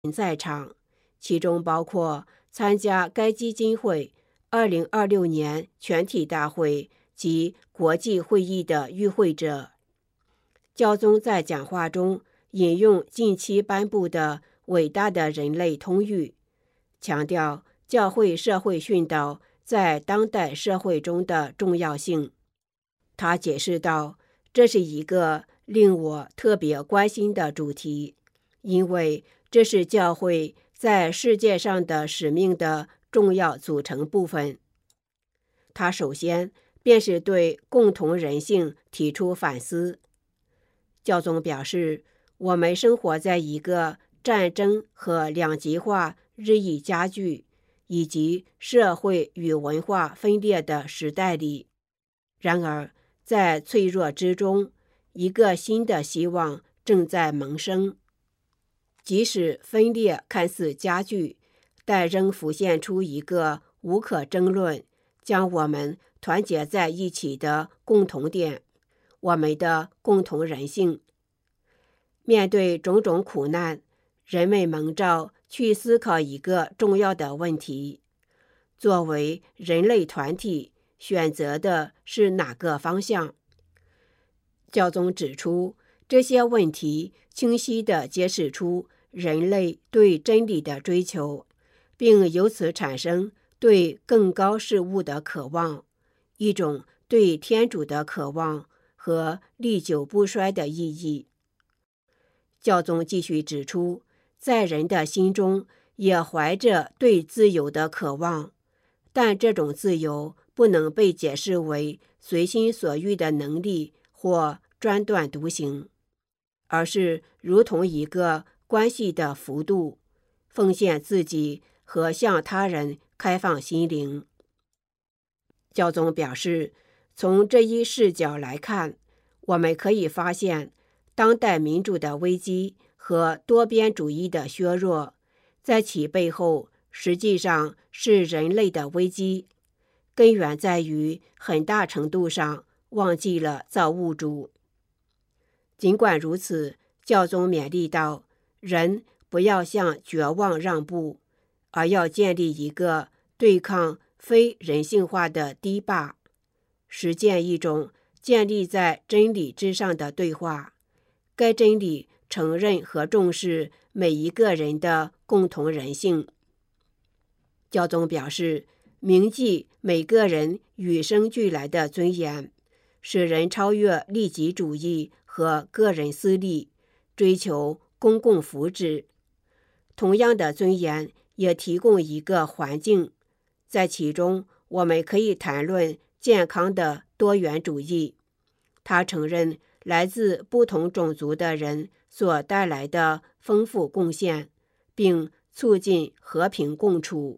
在场，其中包括参加该基金会2026年全体大会及国际会议的与会者。教宗在讲话中引用近期颁布的伟大的人类通谕，强调教会社会殉道在当代社会中的重要性。他解释道，这是一个令我特别关心的主题，因为这是教会在世界上的使命的重要组成部分。他首先便是对共同人性提出反思。教宗表示，我们生活在一个战争和两极化日益加剧，以及社会与文化分裂的时代里。然而，在脆弱之中，一个新的希望正在萌生。即使分裂看似加剧，但仍浮现出一个无可争论将我们团结在一起的共同点，我们的共同人性。面对种种苦难，人们蒙召去思考一个重要的问题：作为人类团体，选择的是哪个方向？教宗指出，这些问题清晰地揭示出人类对真理的追求，并由此产生对更高事物的渴望，一种对天主的渴望和历久不衰的意义。教宗继续指出，在人的心中也怀着对自由的渴望，但这种自由不能被解释为随心所欲的能力或专断独行，而是如同一个关系的幅度，奉献自己和向他人开放心灵。教宗表示，从这一视角来看，我们可以发现当代民主的危机和多边主义的削弱，在其背后实际上是人类的危机，根源在于很大程度上忘记了造物主。尽管如此，教宗勉励道，人不要向绝望让步，而要建立一个对抗非人性化的堤坝，实践一种建立在真理之上的对话。该真理承认和重视每一个人的共同人性。教宗表示，铭记每个人与生俱来的尊严，使人超越利己主义和个人私利，追求公共福祉。同样的尊严也提供一个环境，在其中我们可以谈论健康的多元主义。他承认来自不同种族的人所带来的丰富贡献，并促进和平共处。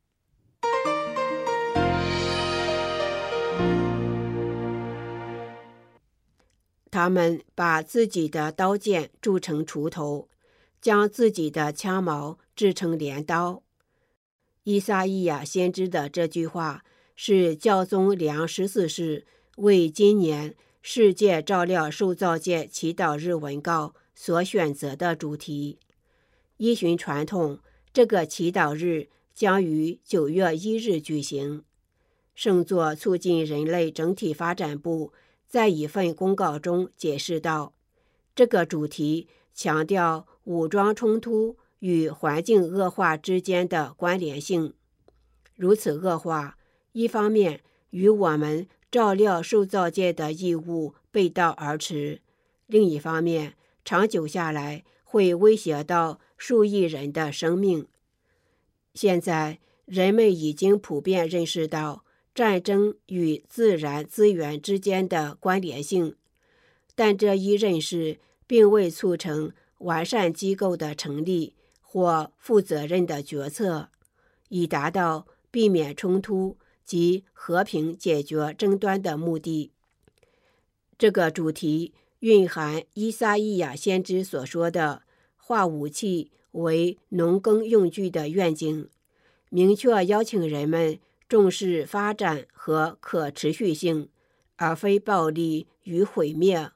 他们把自己的刀剑铸成锄头，将自己的枪矛制成镰刀。依撒意亚先知的这句话是教宗里昂14世为今年世界照料受造界祈祷日文告所选择的主题。依循传统，这个祈祷日将于9月1日举行。圣座促进人类整体发展部在一份公告中解释道，这个主题强调武装冲突与环境恶化之间的关联性。如此恶化，一方面与我们照料受造界的义务背道而驰，另一方面，长久下来会威胁到数亿人的生命。现在，人们已经普遍认识到战争与自然资源之间的关联性，但这一认识并未促成完善机构的成立或负责任的决策，以达到避免冲突及和平解决争端的目的。这个主题蕴含依撒意亚先知所说的化武器为农耕用具的愿景，明确邀请人们重视发展和可持续性，而非暴力与毁灭。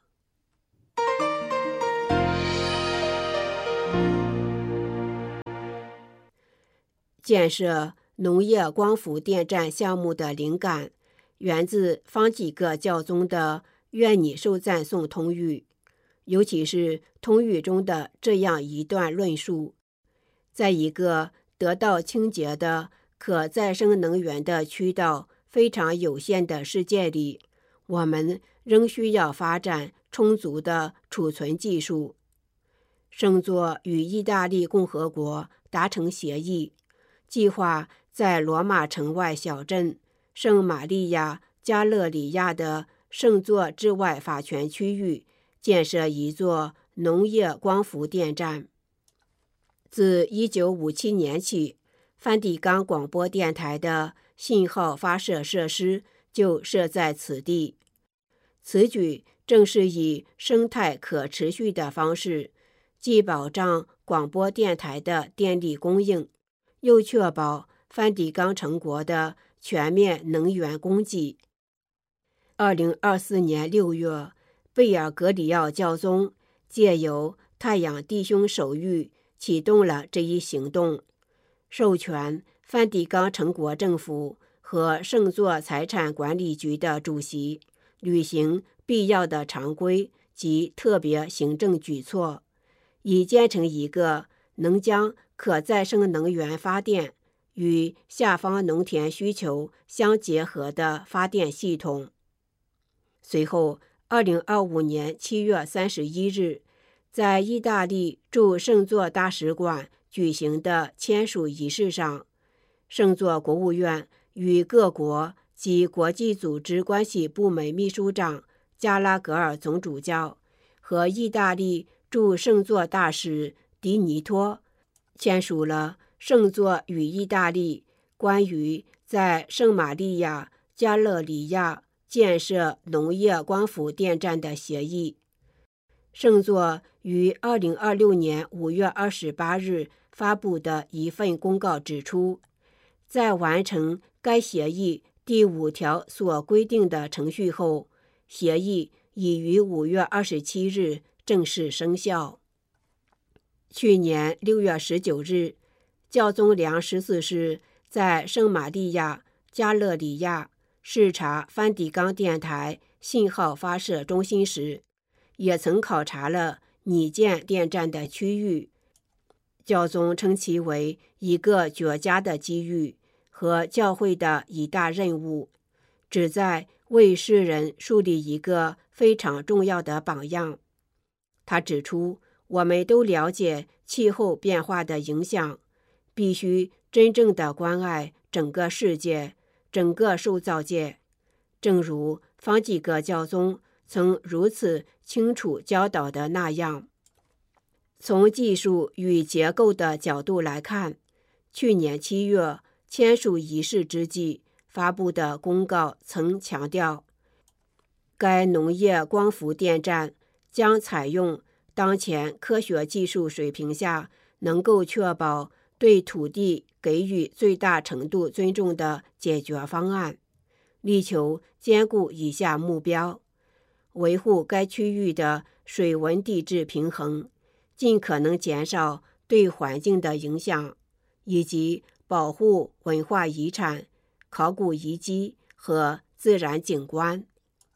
建设农业光伏电站项目的灵感源自方济各教宗的愿你受赞颂通谕，尤其是通谕中的这样一段论述：在一个得到清洁的可再生能源的渠道非常有限的世界里，我们仍需要发展充足的储存技术。圣座与意大利共和国达成协议，计划在罗马城外小镇圣玛利亚加勒里亚的圣座之外法权区域建设一座农业光伏电站。自1957年起，梵蒂冈广播电台的信号发射设施就设在此地。此举正是以生态可持续的方式，既保障广播电台的电力供应，又确保梵蒂冈城国的全面能源供给。2024年6月，贝尔格里奥教宗借由太阳弟兄手谕启动了这一行动，授权梵蒂冈城国政府和圣座财产管理局的主席履行必要的常规及特别行政举措，以建成一个能将可再生能源发电与下方农田需求相结合的发电系统。随后，2025年7月31日，在意大利驻圣座大使馆举行的签署仪式上，圣座国务院与各国及国际组织关系部门秘书长加拉格尔总主教和意大利驻圣座大使迪尼托签署了圣座与意大利关于在圣玛利亚加勒里亚建设农业光伏电站的协议。圣座于2026年5月28日发布的一份公告指出，在完成该协议第5条所规定的程序后，协议已于5月27日正式生效。去年6月19日，教宗良14世在圣玛利亚加勒里亚视察梵蒂冈电台信号发射中心时，也曾考察了拟建电站的区域。教宗称其为一个绝佳的机遇和教会的一大任务，旨在为世人树立一个非常重要的榜样。他指出，我们都了解气候变化的影响，必须真正的关爱整个世界，整个受造界。正如方济各教宗曾如此清楚教导的那样。从技术与结构的角度来看，去年7月签署仪式之际发布的公告曾强调，该农业光伏电站将采用当前科学技术水平下能够确保对土地给予最大程度尊重的解决方案，力求兼顾以下目标：维护该区域的水文地质平衡，尽可能减少对环境的影响，以及保护文化遗产、考古遗迹和自然景观。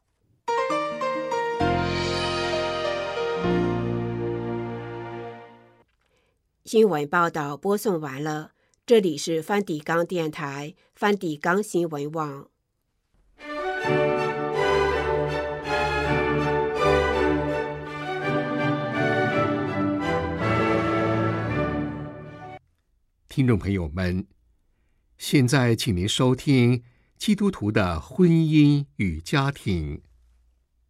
新闻报道播送完了，这里是梵蒂冈电台梵蒂冈新闻网。 听众朋友们，现在请您收听基督徒的婚姻与家庭。